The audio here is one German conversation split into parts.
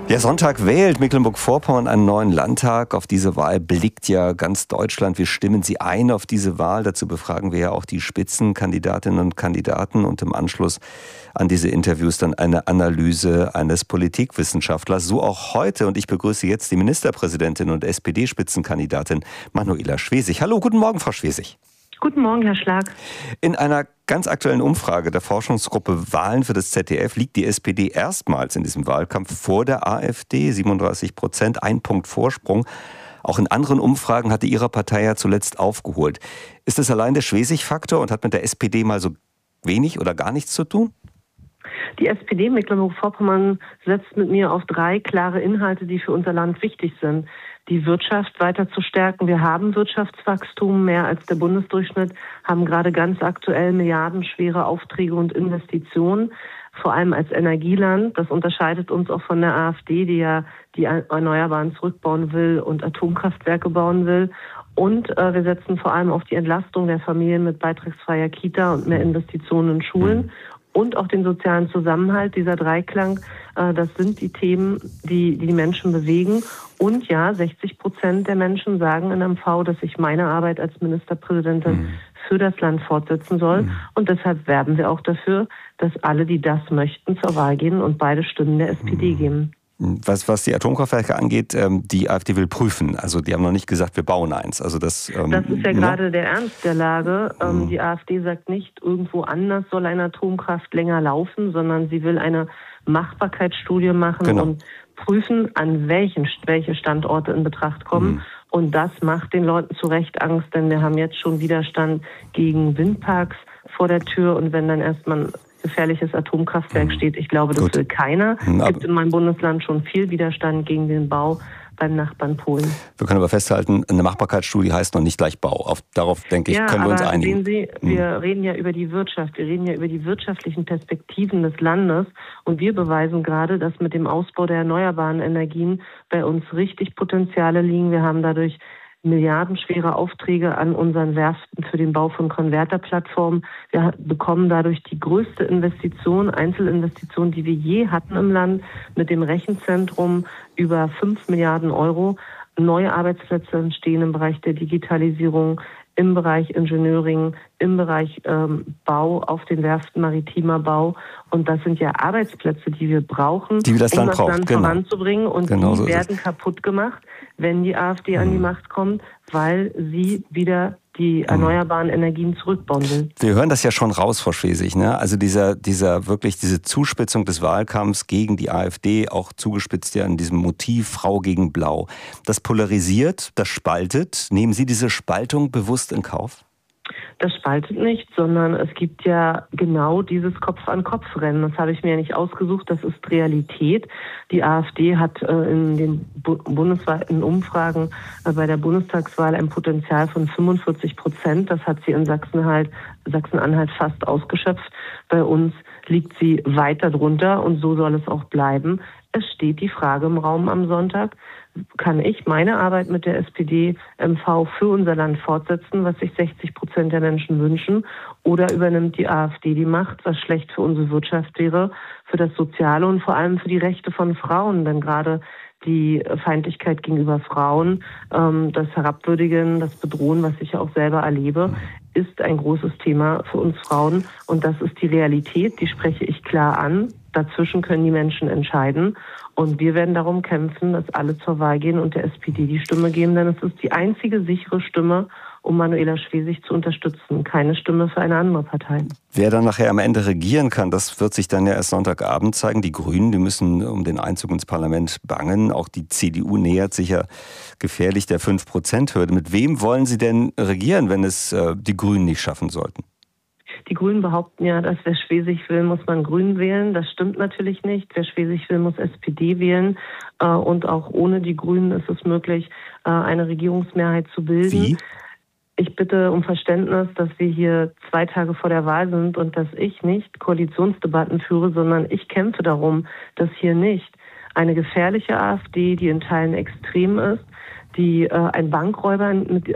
Ja, Sonntag wählt Mecklenburg-Vorpommern einen neuen Landtag. Auf diese Wahl blickt ja ganz Deutschland. Wir stimmen Sie ein auf diese Wahl. Dazu befragen wir ja auch die Spitzenkandidatinnen und Kandidaten und im Anschluss an diese Interviews dann eine Analyse eines Politikwissenschaftlers. So auch heute. Und ich begrüße jetzt die Ministerpräsidentin und SPD-Spitzenkandidatin Manuela Schwesig. Hallo, guten Morgen, Frau Schwesig. Guten Morgen, Herr Schlag. In einer ganz aktuellen Umfrage der Forschungsgruppe Wahlen für das ZDF liegt die SPD erstmals in diesem Wahlkampf vor der AfD, 37%, ein Punkt Vorsprung. Auch in anderen Umfragen hatte Ihre Partei ja zuletzt aufgeholt. Ist das allein der Schwesig-Faktor und hat mit der SPD mal so wenig oder gar nichts zu tun? Die SPD Mecklenburg-Vorpommern setzt mit mir auf 3 klare Inhalte, die für unser Land wichtig sind. Die Wirtschaft weiter zu stärken. Wir haben Wirtschaftswachstum, mehr als der Bundesdurchschnitt, haben gerade ganz aktuell milliardenschwere Aufträge und Investitionen, vor allem als Energieland. Das unterscheidet uns auch von der AfD, die ja die Erneuerbaren zurückbauen will und Atomkraftwerke bauen will. Und wir setzen vor allem auf die Entlastung der Familien mit beitragsfreier Kita und mehr Investitionen in Schulen. Und auch den sozialen Zusammenhalt, dieser Dreiklang, das sind die Themen, die die Menschen bewegen. Und ja, 60% der Menschen sagen in MV, dass ich meine Arbeit als Ministerpräsidentin für das Land fortsetzen soll. Und deshalb werben wir auch dafür, dass alle, die das möchten, zur Wahl gehen und beide Stimmen der SPD geben. Was die Atomkraftwerke angeht, die AfD will prüfen. Also die haben noch nicht gesagt, wir bauen eins. Also das ist ja gerade der Ernst der Lage. Die AfD sagt nicht, irgendwo anders soll eine Atomkraft länger laufen, sondern sie will eine Machbarkeitsstudie machen und prüfen, an welche Standorte in Betracht kommen. Und das macht den Leuten zu Recht Angst, denn wir haben jetzt schon Widerstand gegen Windparks vor der Tür. Und wenn dann erstmal ein gefährliches Atomkraftwerk steht, ich glaube, das will keiner. Es gibt in meinem Bundesland schon viel Widerstand gegen den Bau beim Nachbarn Polen. Wir können aber festhalten, eine Machbarkeitsstudie heißt noch nicht gleich Bau. Darauf, denke ich, können wir uns einigen. Sehen Sie, wir reden ja über die Wirtschaft, wir reden ja über die wirtschaftlichen Perspektiven des Landes und wir beweisen gerade, dass mit dem Ausbau der erneuerbaren Energien bei uns richtig Potenziale liegen. Wir haben dadurch milliardenschwere Aufträge an unseren Werften für den Bau von Konverterplattformen. Wir bekommen dadurch die größte Einzelinvestition, die wir je hatten im Land, mit dem Rechenzentrum über 5 Milliarden Euro. Neue Arbeitsplätze entstehen im Bereich der Digitalisierung, im Bereich Engineering, im Bereich Bau, auf den Werften, maritimer Bau. Und das sind ja Arbeitsplätze, die wir brauchen, um das Land voranzubringen. Und die werden kaputt gemacht, wenn die AfD an die Macht kommt, weil sie wieder die erneuerbaren Energien zurückbauen will. Wir hören das ja schon raus, Frau Schwesig, ne? Also diese Zuspitzung des Wahlkampfs gegen die AfD, auch zugespitzt ja in diesem Motiv Frau gegen Blau. Das polarisiert, das spaltet. Nehmen Sie diese Spaltung bewusst in Kauf? Das spaltet nicht, sondern es gibt ja genau dieses Kopf-an-Kopf-Rennen. Das habe ich mir ja nicht ausgesucht, das ist Realität. Die AfD hat in den bundesweiten Umfragen bei der Bundestagswahl ein Potenzial von 45%. Das hat sie in Sachsen-Anhalt fast ausgeschöpft. Bei uns liegt sie weiter drunter und so soll es auch bleiben. Es steht die Frage im Raum am Sonntag, kann ich meine Arbeit mit der SPD-MV für unser Land fortsetzen, was sich 60% der Menschen wünschen, oder übernimmt die AfD die Macht, was schlecht für unsere Wirtschaft wäre, für das Soziale und vor allem für die Rechte von Frauen, denn gerade die Feindlichkeit gegenüber Frauen, das Herabwürdigen, das Bedrohen, was ich ja auch selber erlebe, ist ein großes Thema für uns Frauen und das ist die Realität, die spreche ich klar an. Dazwischen können die Menschen entscheiden und wir werden darum kämpfen, dass alle zur Wahl gehen und der SPD die Stimme geben, denn es ist die einzige sichere Stimme, um Manuela Schwesig zu unterstützen. Keine Stimme für eine andere Partei. Wer dann nachher am Ende regieren kann, das wird sich dann ja erst Sonntagabend zeigen. Die Grünen, die müssen um den Einzug ins Parlament bangen. Auch die CDU nähert sich ja gefährlich der 5%-Hürde. Mit wem wollen Sie denn regieren, wenn es die Grünen nicht schaffen sollten? Die Grünen behaupten ja, dass wer Schwesig will, muss man Grün wählen. Das stimmt natürlich nicht. Wer Schwesig will, muss SPD wählen. Und auch ohne die Grünen ist es möglich, eine Regierungsmehrheit zu bilden. Wie? Ich bitte um Verständnis, dass wir hier 2 Tage vor der Wahl sind und dass ich nicht Koalitionsdebatten führe, sondern ich kämpfe darum, dass hier nicht eine gefährliche AfD, die in Teilen extrem ist, die ein Bankräuber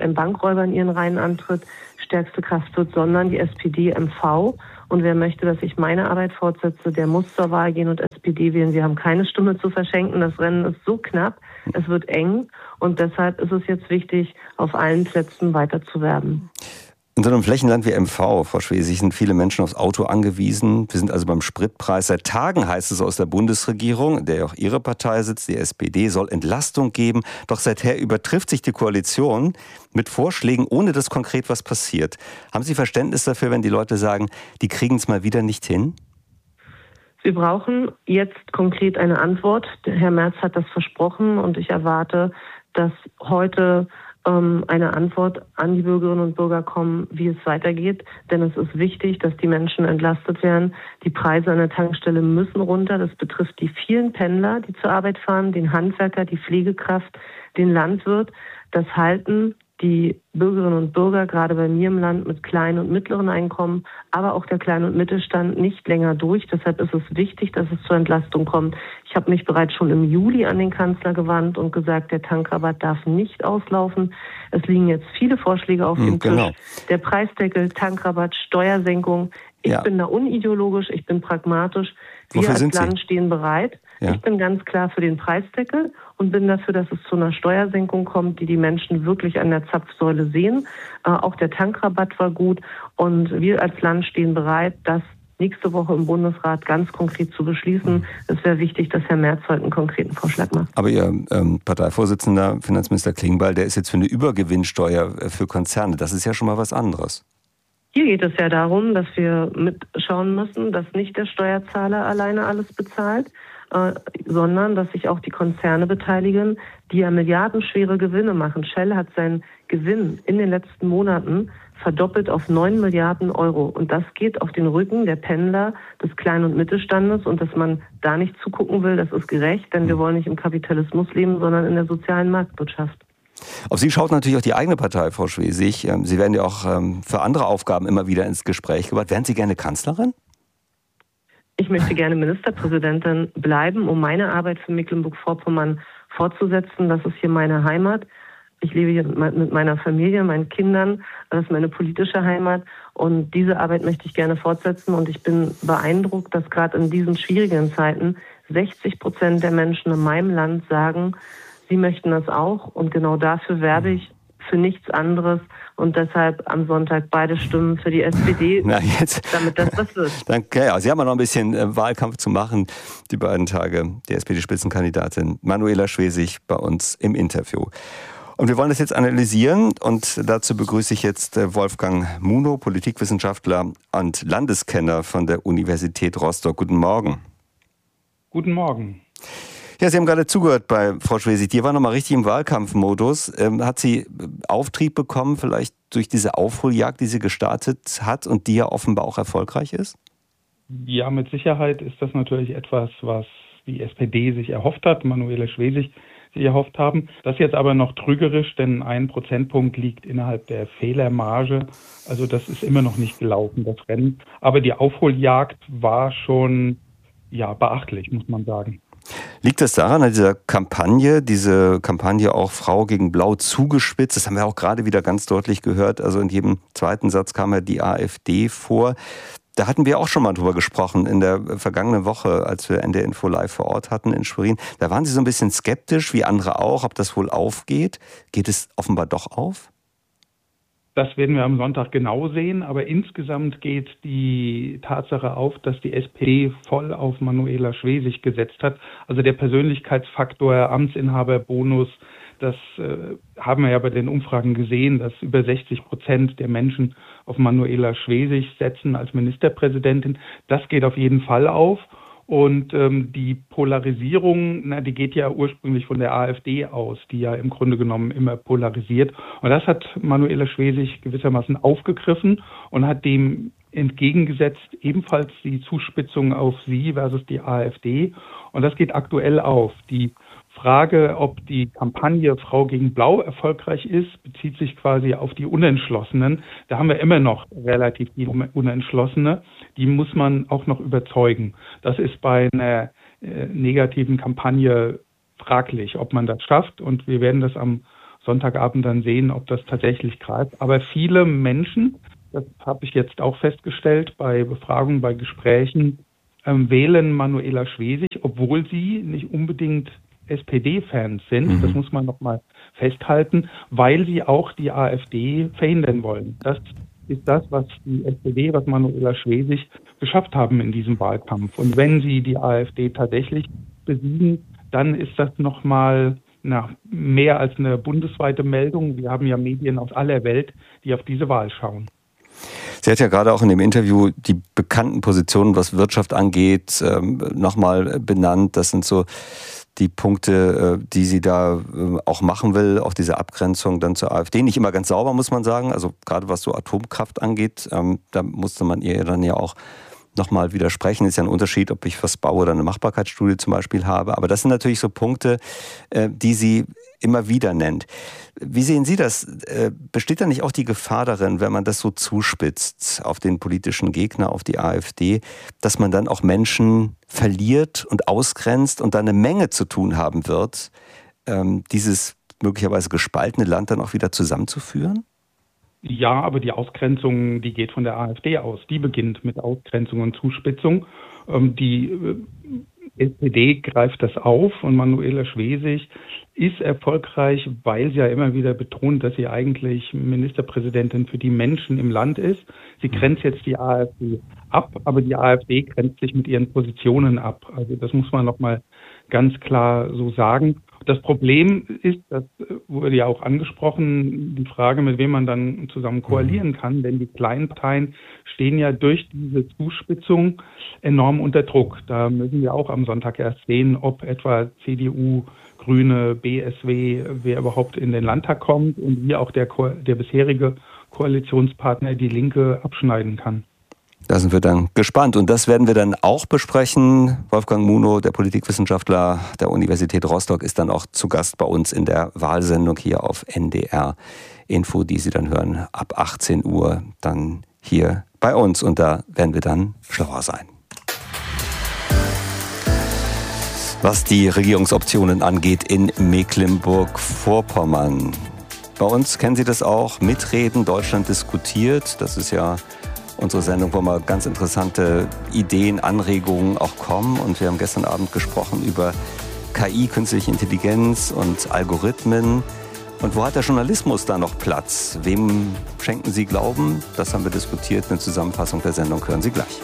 in ihren Reihen antritt, stärkste Kraft wird, sondern die SPD-MV. Und wer möchte, dass ich meine Arbeit fortsetze, der muss zur Wahl gehen und SPD wählen. Wir haben keine Stimme zu verschenken. Das Rennen ist so knapp, es wird eng und deshalb ist es jetzt wichtig, auf allen Plätzen weiter zu werben. In so einem Flächenland wie MV, Frau Schwesig, sind viele Menschen aufs Auto angewiesen. Wir sind also beim Spritpreis. Seit Tagen heißt es aus der Bundesregierung, in der ja auch Ihre Partei sitzt, die SPD, soll Entlastung geben. Doch seither übertrifft sich die Koalition mit Vorschlägen, ohne dass konkret was passiert. Haben Sie Verständnis dafür, wenn die Leute sagen, die kriegen es mal wieder nicht hin? Wir brauchen jetzt konkret eine Antwort. Herr Merz hat das versprochen und ich erwarte, dass heute eine Antwort an die Bürgerinnen und Bürger kommen, wie es weitergeht. Denn es ist wichtig, dass die Menschen entlastet werden. Die Preise an der Tankstelle müssen runter. Das betrifft die vielen Pendler, die zur Arbeit fahren, den Handwerker, die Pflegekraft, den Landwirt. Das halten die Bürgerinnen und Bürger, gerade bei mir im Land mit kleinen und mittleren Einkommen, aber auch der Klein- und Mittelstand nicht länger durch. Deshalb ist es wichtig, dass es zur Entlastung kommt. Ich habe mich bereits schon im Juli an den Kanzler gewandt und gesagt, der Tankrabatt darf nicht auslaufen. Es liegen jetzt viele Vorschläge auf dem Tisch. Der Preisdeckel, Tankrabatt, Steuersenkung. Ich bin da unideologisch, ich bin pragmatisch. Wir als Land stehen bereit. Ja. Ich bin ganz klar für den Preisdeckel und bin dafür, dass es zu einer Steuersenkung kommt, die die Menschen wirklich an der Zapfsäule sehen. Auch der Tankrabatt war gut und wir als Land stehen bereit, das nächste Woche im Bundesrat ganz konkret zu beschließen. Es wäre wichtig, dass Herr Merz heute einen konkreten Vorschlag macht. Aber Ihr Parteivorsitzender, Finanzminister Klingbeil, der ist jetzt für eine Übergewinnsteuer für Konzerne. Das ist ja schon mal was anderes. Hier geht es ja darum, dass wir mitschauen müssen, dass nicht der Steuerzahler alleine alles bezahlt, sondern dass sich auch die Konzerne beteiligen, die ja milliardenschwere Gewinne machen. Shell hat seinen Gewinn in den letzten Monaten verdoppelt auf 9 Milliarden Euro. Und das geht auf den Rücken der Pendler, des Klein- und Mittelstandes. Und dass man da nicht zugucken will, das ist gerecht, denn wir wollen nicht im Kapitalismus leben, sondern in der sozialen Marktwirtschaft. Auf Sie schaut natürlich auch die eigene Partei, Frau Schwesig. Sie werden ja auch für andere Aufgaben immer wieder ins Gespräch gebracht. Wären Sie gerne Kanzlerin? Ich möchte gerne Ministerpräsidentin bleiben, um meine Arbeit für Mecklenburg-Vorpommern fortzusetzen. Das ist hier meine Heimat. Ich lebe hier mit meiner Familie, meinen Kindern. Das ist meine politische Heimat. Und diese Arbeit möchte ich gerne fortsetzen. Und ich bin beeindruckt, dass gerade in diesen schwierigen Zeiten 60% der Menschen in meinem Land sagen, sie möchten das auch. Und genau dafür werbe ich, für nichts anderes. Und deshalb am Sonntag beide Stimmen für die SPD, damit das was wird. Danke. Ja, Sie haben ja noch ein bisschen Wahlkampf zu machen, die beiden Tage. Die SPD-Spitzenkandidatin Manuela Schwesig bei uns im Interview. Und wir wollen das jetzt analysieren und dazu begrüße ich jetzt Wolfgang Munow, Politikwissenschaftler und Landeskenner von der Universität Rostock. Guten Morgen. Guten Morgen. Ja, Sie haben gerade zugehört bei Frau Schwesig. Die war noch mal richtig im Wahlkampfmodus. Hat sie Auftrieb bekommen, vielleicht durch diese Aufholjagd, die sie gestartet hat und die ja offenbar auch erfolgreich ist? Ja, mit Sicherheit ist das natürlich etwas, was die SPD sich erhofft hat, Manuela Schwesig sich erhofft haben. Das ist jetzt aber noch trügerisch, denn 1 Prozentpunkt liegt innerhalb der Fehlermarge. Also das ist immer noch nicht gelaufen, das Rennen. Aber die Aufholjagd war schon beachtlich, muss man sagen. Liegt das daran, an diese Kampagne auch Frau gegen Blau zugespitzt? Das haben wir auch gerade wieder ganz deutlich gehört. Also in jedem zweiten Satz kam ja die AfD vor. Da hatten wir auch schon mal drüber gesprochen in der vergangenen Woche, als wir NDR Info Live vor Ort hatten in Schwerin. Da waren Sie so ein bisschen skeptisch, wie andere auch, ob das wohl aufgeht. Geht es offenbar doch auf? Das werden wir am Sonntag genau sehen, aber insgesamt geht die Tatsache auf, dass die SPD voll auf Manuela Schwesig gesetzt hat. Also der Persönlichkeitsfaktor, Amtsinhaberbonus, das haben wir ja bei den Umfragen gesehen, dass über 60% der Menschen auf Manuela Schwesig setzen als Ministerpräsidentin. Das geht auf jeden Fall auf. Und die Polarisierung, die geht ja ursprünglich von der AfD aus, die ja im Grunde genommen immer polarisiert. Und das hat Manuela Schwesig gewissermaßen aufgegriffen und hat dem entgegengesetzt ebenfalls die Zuspitzung auf sie versus die AfD. Und das geht aktuell auf. Die Frage, ob die Kampagne Frau gegen Blau erfolgreich ist, bezieht sich quasi auf die Unentschlossenen. Da haben wir immer noch relativ viele Unentschlossene. Die muss man auch noch überzeugen. Das ist bei einer negativen Kampagne fraglich, ob man das schafft. Und wir werden das am Sonntagabend dann sehen, ob das tatsächlich greift. Aber viele Menschen, das habe ich jetzt auch festgestellt bei Befragungen, bei Gesprächen, wählen Manuela Schwesig, obwohl sie nicht unbedingt SPD-Fans sind. Das muss man nochmal festhalten, weil sie auch die AfD verhindern wollen. Das ist das, was die SPD, was Manuela Schwesig geschafft haben in diesem Wahlkampf. Und wenn sie die AfD tatsächlich besiegen, dann ist das nochmal mehr als eine bundesweite Meldung. Wir haben ja Medien aus aller Welt, die auf diese Wahl schauen. Sie hat ja gerade auch in dem Interview die bekannten Positionen, was Wirtschaft angeht, nochmal benannt. Das sind so die Punkte, die sie da auch machen will, auch diese Abgrenzung dann zur AfD. Nicht immer ganz sauber, muss man sagen. Also gerade was so Atomkraft angeht, da musste man ihr dann ja auch nochmal widersprechen. Ist ja ein Unterschied, ob ich was baue oder eine Machbarkeitsstudie zum Beispiel habe. Aber das sind natürlich so Punkte, die sie immer wieder nennt. Wie sehen Sie das? Besteht da nicht auch die Gefahr darin, wenn man das so zuspitzt auf den politischen Gegner, auf die AfD, dass man dann auch Menschen verliert und ausgrenzt und dann eine Menge zu tun haben wird, dieses möglicherweise gespaltene Land dann auch wieder zusammenzuführen? Ja, aber die Ausgrenzung, die geht von der AfD aus. Die beginnt mit Ausgrenzung und Zuspitzung. Die SPD greift das auf und Manuela Schwesig ist erfolgreich, weil sie ja immer wieder betont, dass sie eigentlich Ministerpräsidentin für die Menschen im Land ist. Sie grenzt jetzt die AfD ab, aber die AfD grenzt sich mit ihren Positionen ab. Also das muss man nochmal ganz klar so sagen. Das Problem ist, das wurde ja auch angesprochen, die Frage, mit wem man dann zusammen koalieren kann, denn die kleinen Parteien stehen ja durch diese Zuspitzung enorm unter Druck. Da müssen wir auch am Sonntag erst sehen, ob etwa CDU, Grüne, BSW, wer überhaupt in den Landtag kommt und wie auch der bisherige Koalitionspartner die Linke abschneiden kann. Da sind wir dann gespannt und das werden wir dann auch besprechen. Wolfgang Munow, der Politikwissenschaftler der Universität Rostock, ist dann auch zu Gast bei uns in der Wahlsendung hier auf NDR Info, die Sie dann hören ab 18 Uhr dann hier bei uns und da werden wir dann schlauer sein. Was die Regierungsoptionen angeht in Mecklenburg-Vorpommern. Bei uns kennen Sie das auch, Mitreden, Deutschland diskutiert. Das ist ja unsere Sendung, wo mal ganz interessante Ideen, Anregungen auch kommen. Und wir haben gestern Abend gesprochen über KI, künstliche Intelligenz und Algorithmen. Und wo hat der Journalismus da noch Platz? Wem schenken Sie Glauben? Das haben wir diskutiert. Eine Zusammenfassung der Sendung hören Sie gleich.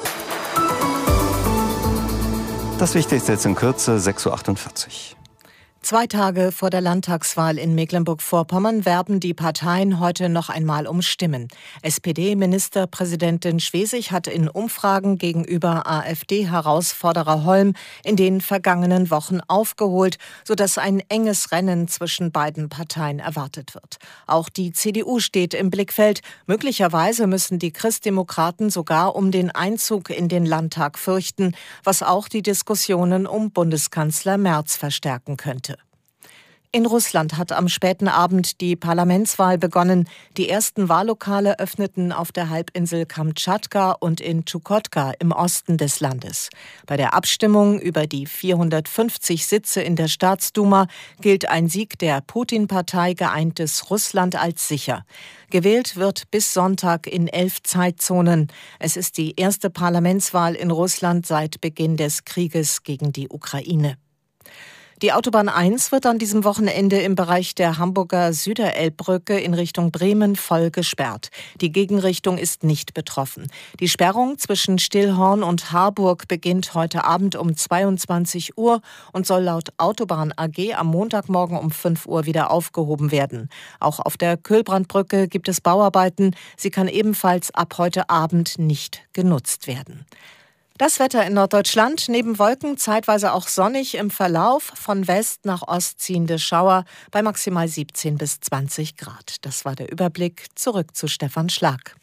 Das Wichtigste jetzt in Kürze, 6.48 Uhr. 2 Tage vor der Landtagswahl in Mecklenburg-Vorpommern werben die Parteien heute noch einmal um Stimmen. SPD-Ministerpräsidentin Schwesig hat in Umfragen gegenüber AfD-Herausforderer Holm in den vergangenen Wochen aufgeholt, sodass ein enges Rennen zwischen beiden Parteien erwartet wird. Auch die CDU steht im Blickfeld. Möglicherweise müssen die Christdemokraten sogar um den Einzug in den Landtag fürchten, was auch die Diskussionen um Bundeskanzler Merz verstärken könnte. In Russland hat am späten Abend die Parlamentswahl begonnen. Die ersten Wahllokale öffneten auf der Halbinsel Kamtschatka und in Tschukotka im Osten des Landes. Bei der Abstimmung über die 450 Sitze in der Staatsduma gilt ein Sieg der Putin-Partei Geeintes Russland als sicher. Gewählt wird bis Sonntag in 11 Zeitzonen. Es ist die erste Parlamentswahl in Russland seit Beginn des Krieges gegen die Ukraine. Die Autobahn 1 wird an diesem Wochenende im Bereich der Hamburger Süderelbbrücke in Richtung Bremen voll gesperrt. Die Gegenrichtung ist nicht betroffen. Die Sperrung zwischen Stillhorn und Harburg beginnt heute Abend um 22 Uhr und soll laut Autobahn AG am Montagmorgen um 5 Uhr wieder aufgehoben werden. Auch auf der Kühlbrandbrücke gibt es Bauarbeiten. Sie kann ebenfalls ab heute Abend nicht genutzt werden. Das Wetter in Norddeutschland, neben Wolken zeitweise auch sonnig im Verlauf, von West nach Ost ziehende Schauer bei maximal 17 bis 20 Grad. Das war der Überblick. Zurück zu Stefan Schlag.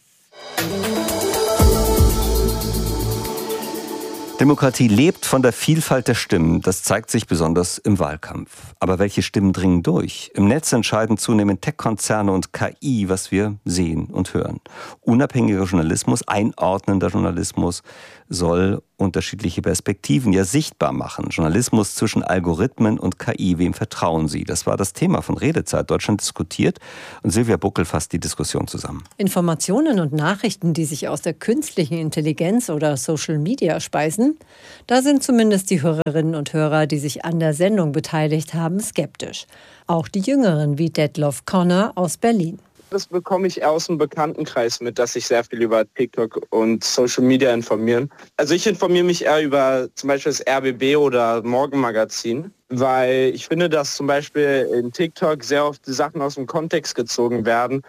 Demokratie lebt von der Vielfalt der Stimmen. Das zeigt sich besonders im Wahlkampf. Aber welche Stimmen dringen durch? Im Netz entscheiden zunehmend Tech-Konzerne und KI, was wir sehen und hören. Unabhängiger Journalismus, einordnender Journalismus soll unterschiedliche Perspektiven ja sichtbar machen. Journalismus zwischen Algorithmen und KI, wem vertrauen Sie? Das war das Thema von Redezeit Deutschland diskutiert und Silvia Buckel fasst die Diskussion zusammen. Informationen und Nachrichten, die sich aus der künstlichen Intelligenz oder Social Media speisen, da sind zumindest die Hörerinnen und Hörer, die sich an der Sendung beteiligt haben, skeptisch. Auch die Jüngeren wie Detlef Connor aus Berlin. Das bekomme ich aus dem Bekanntenkreis mit, dass sich sehr viel über TikTok und Social Media informieren. Also ich informiere mich eher über zum Beispiel das RBB oder Morgenmagazin, weil ich finde, dass zum Beispiel in TikTok sehr oft die Sachen aus dem Kontext gezogen werden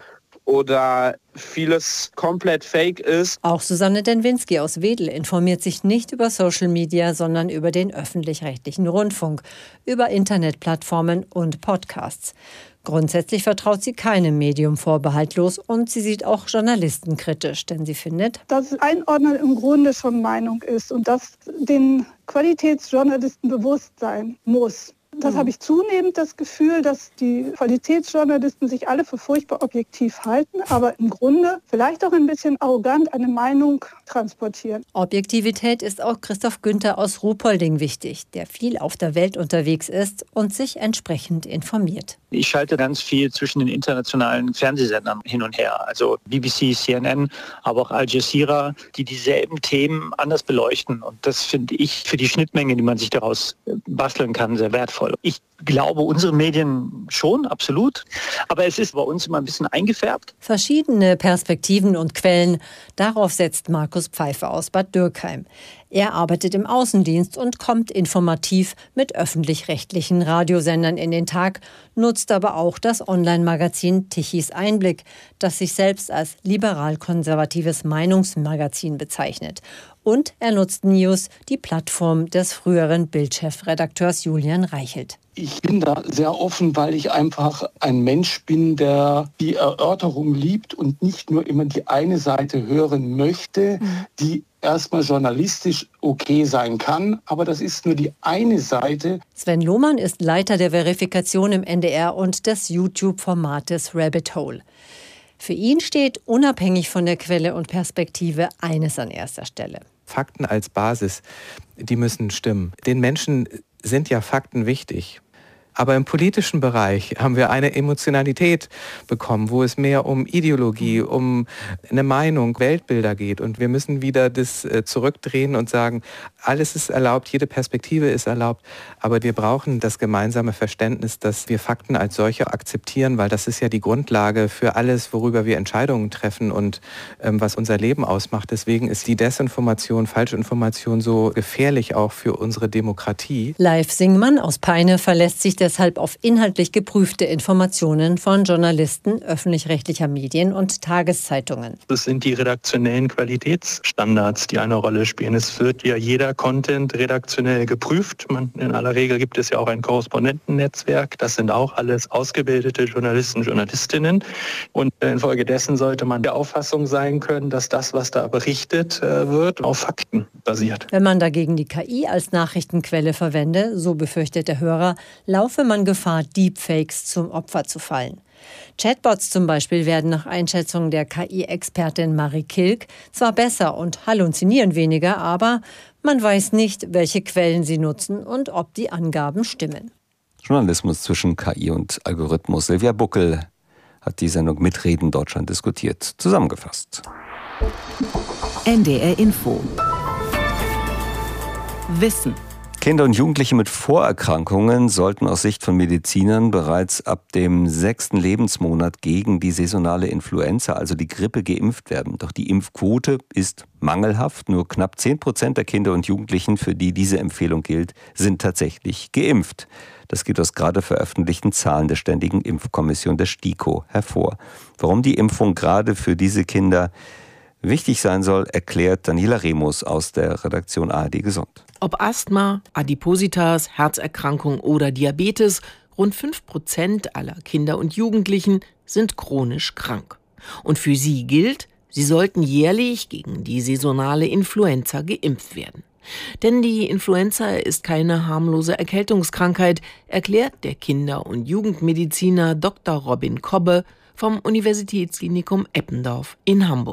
oder vieles komplett fake ist. Auch Susanne Denwinski aus Wedel informiert sich nicht über Social Media, sondern über den öffentlich-rechtlichen Rundfunk, über Internetplattformen und Podcasts. Grundsätzlich vertraut sie keinem Medium vorbehaltlos und sie sieht auch Journalisten kritisch, denn sie findet, dass Einordnen im Grunde schon Meinung ist und dass den Qualitätsjournalisten bewusst sein muss. Das habe ich zunehmend das Gefühl, dass die Qualitätsjournalisten sich alle für furchtbar objektiv halten, aber im Grunde vielleicht auch ein bisschen arrogant eine Meinung transportieren. Objektivität ist auch Christoph Günther aus Ruhpolding wichtig, der viel auf der Welt unterwegs ist und sich entsprechend informiert. Ich schalte ganz viel zwischen den internationalen Fernsehsendern hin und her, also BBC, CNN, aber auch Al Jazeera, die dieselben Themen anders beleuchten. Und das finde ich für die Schnittmenge, die man sich daraus basteln kann, sehr wertvoll. Ich glaube, unsere Medien schon, absolut. Aber es ist bei uns immer ein bisschen eingefärbt. Verschiedene Perspektiven und Quellen, darauf setzt Markus Pfeiffer aus Bad Dürkheim. Er arbeitet im Außendienst und kommt informativ mit öffentlich-rechtlichen Radiosendern in den Tag, nutzt aber auch das Online-Magazin Tichys Einblick, das sich selbst als liberal-konservatives Meinungsmagazin bezeichnet. Und er nutzt News, die Plattform des früheren Bild-Chefredakteurs Julian Reichelt. Ich bin da sehr offen, weil ich einfach ein Mensch bin, der die Erörterung liebt und nicht nur immer die eine Seite hören möchte, die erstmal journalistisch okay sein kann, aber das ist nur die eine Seite. Sven Lohmann ist Leiter der Verifikation im NDR und des YouTube-Formates Rabbit Hole. Für ihn steht unabhängig von der Quelle und Perspektive eines an erster Stelle. Fakten als Basis, die müssen stimmen. Den Menschen sind ja Fakten wichtig. Aber im politischen Bereich haben wir eine Emotionalität bekommen, wo es mehr um Ideologie, um eine Meinung, Weltbilder geht. Und wir müssen wieder das zurückdrehen und sagen, alles ist erlaubt, jede Perspektive ist erlaubt. Aber wir brauchen das gemeinsame Verständnis, dass wir Fakten als solche akzeptieren, weil das ist ja die Grundlage für alles, worüber wir Entscheidungen treffen und was unser Leben ausmacht. Deswegen ist die Desinformation, Falschinformation so gefährlich auch für unsere Demokratie. Leif Singmann aus Peine verlässt sich deshalb auf inhaltlich geprüfte Informationen von Journalisten öffentlich-rechtlicher Medien und Tageszeitungen. Das sind die redaktionellen Qualitätsstandards, die eine Rolle spielen. Es wird ja jeder Content redaktionell geprüft. In aller Regel gibt es ja auch ein Korrespondentennetzwerk. Das sind auch alles ausgebildete Journalisten, Journalistinnen. Und infolgedessen sollte man der Auffassung sein können, dass das, was da berichtet wird, auf Fakten basiert. Wenn man dagegen die KI als Nachrichtenquelle verwende, so befürchtet der Hörer, laufe man Gefahr, Deepfakes zum Opfer zu fallen. Chatbots zum Beispiel werden nach Einschätzung der KI-Expertin Marie Kilk zwar besser und halluzinieren weniger, aber man weiß nicht, welche Quellen sie nutzen und ob die Angaben stimmen. Journalismus zwischen KI und Algorithmus. Silvia Buckel hat die Sendung Mitreden Deutschland diskutiert. Zusammengefasst. NDR Info. Wissen. Kinder und Jugendliche mit Vorerkrankungen sollten aus Sicht von Medizinern bereits ab dem 6. Lebensmonat gegen die saisonale Influenza, also die Grippe, geimpft werden. Doch die Impfquote ist mangelhaft. Nur knapp 10% der Kinder und Jugendlichen, für die diese Empfehlung gilt, sind tatsächlich geimpft. Das geht aus gerade veröffentlichten Zahlen der Ständigen Impfkommission der STIKO hervor. Warum die Impfung gerade für diese Kinder wichtig sein soll, erklärt Daniela Remus aus der Redaktion ARD Gesund. Ob Asthma, Adipositas, Herzerkrankung oder Diabetes, rund 5% aller Kinder und Jugendlichen sind chronisch krank. Und für sie gilt, sie sollten jährlich gegen die saisonale Influenza geimpft werden. Denn die Influenza ist keine harmlose Erkältungskrankheit, erklärt der Kinder- und Jugendmediziner Dr. Robin Kobbe vom Universitätsklinikum Eppendorf in Hamburg.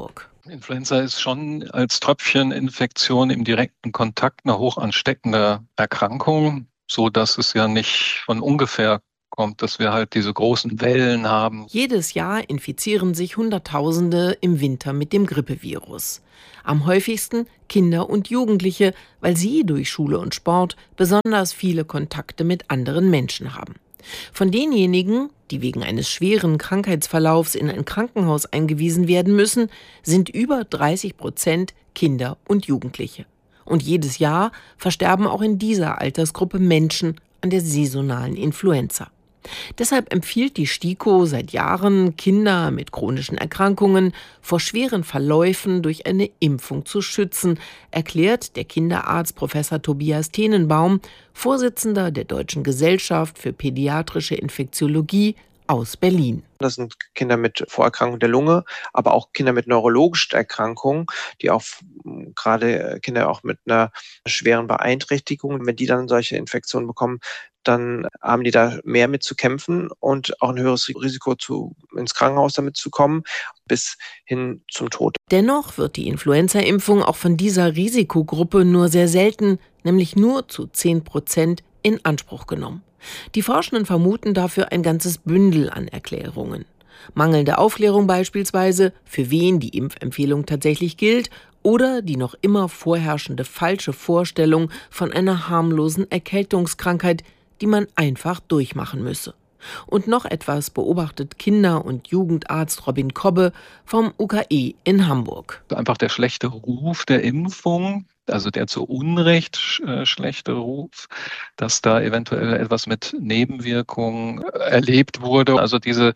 Influenza ist schon als Tröpfcheninfektion im direkten Kontakt eine hoch ansteckende Erkrankung, so dass es ja nicht von ungefähr kommt, dass wir halt diese großen Wellen haben. Jedes Jahr infizieren sich Hunderttausende im Winter mit dem Grippevirus. Am häufigsten Kinder und Jugendliche, weil sie durch Schule und Sport besonders viele Kontakte mit anderen Menschen haben. Von denjenigen, die wegen eines schweren Krankheitsverlaufs in ein Krankenhaus eingewiesen werden müssen, sind über 30% Kinder und Jugendliche. Und jedes Jahr versterben auch in dieser Altersgruppe Menschen an der saisonalen Influenza. Deshalb empfiehlt die STIKO seit Jahren, Kinder mit chronischen Erkrankungen vor schweren Verläufen durch eine Impfung zu schützen, erklärt der Kinderarzt Professor Tobias Tenenbaum, Vorsitzender der Deutschen Gesellschaft für pädiatrische Infektiologie aus Berlin. Das sind Kinder mit Vorerkrankung der Lunge, aber auch Kinder mit neurologischen Erkrankungen, die auch gerade Kinder auch mit einer schweren Beeinträchtigung, wenn die dann solche Infektionen bekommen, dann haben die da mehr mit zu kämpfen und auch ein höheres Risiko, ins Krankenhaus damit zu kommen, bis hin zum Tod. Dennoch wird die Influenza-Impfung auch von dieser Risikogruppe nur sehr selten, nämlich nur zu 10%, in Anspruch genommen. Die Forschenden vermuten dafür ein ganzes Bündel an Erklärungen. Mangelnde Aufklärung beispielsweise, für wen die Impfempfehlung tatsächlich gilt, oder die noch immer vorherrschende falsche Vorstellung von einer harmlosen Erkältungskrankheit, die man einfach durchmachen müsse. Und noch etwas beobachtet Kinder- und Jugendarzt Robin Kobbe vom UKE in Hamburg. Einfach der schlechte Ruf der Impfung, also der zu Unrecht schlechte Ruf, dass da eventuell etwas mit Nebenwirkungen erlebt wurde. Also diese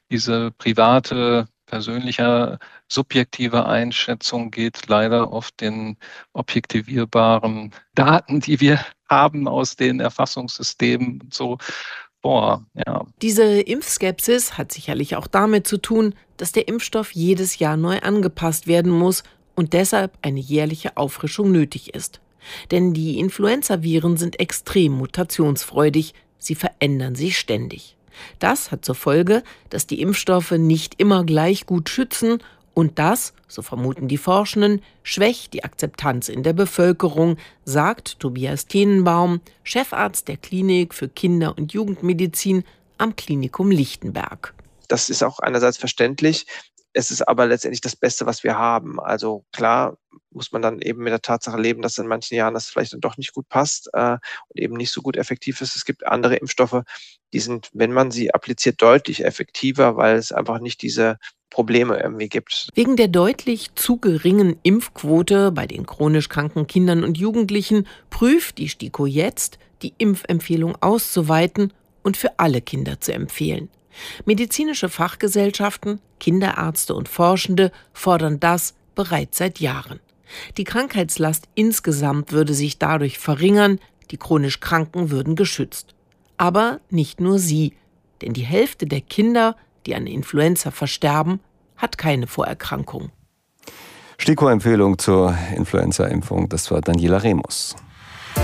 private, persönliche, subjektive Einschätzung geht leider auf den objektivierbaren Daten, die wir haben aus den Erfassungssystemen und so vor. Ja. Diese Impfskepsis hat sicherlich auch damit zu tun, dass der Impfstoff jedes Jahr neu angepasst werden muss und deshalb eine jährliche Auffrischung nötig ist. Denn die Influenzaviren sind extrem mutationsfreudig, sie verändern sich ständig. Das hat zur Folge, dass die Impfstoffe nicht immer gleich gut schützen und das, so vermuten die Forschenden, schwächt die Akzeptanz in der Bevölkerung, sagt Tobias Tenenbaum, Chefarzt der Klinik für Kinder- und Jugendmedizin am Klinikum Lichtenberg. Das ist auch einerseits verständlich. Es ist aber letztendlich das Beste, was wir haben. Also klar muss man dann eben mit der Tatsache leben, dass in manchen Jahren das vielleicht dann doch nicht gut passt und eben nicht so gut effektiv ist. Es gibt andere Impfstoffe, die sind, wenn man sie appliziert, deutlich effektiver, weil es einfach nicht diese Probleme irgendwie gibt. Wegen der deutlich zu geringen Impfquote bei den chronisch kranken Kindern und Jugendlichen prüft die STIKO jetzt, die Impfempfehlung auszuweiten und für alle Kinder zu empfehlen. Medizinische Fachgesellschaften, Kinderärzte und Forschende fordern das bereits seit Jahren. Die Krankheitslast insgesamt würde sich dadurch verringern, die chronisch Kranken würden geschützt. Aber nicht nur sie, denn die Hälfte der Kinder, die an Influenza versterben, hat keine Vorerkrankung. STIKO-Empfehlung zur Influenza-Impfung, das war Daniela Remus.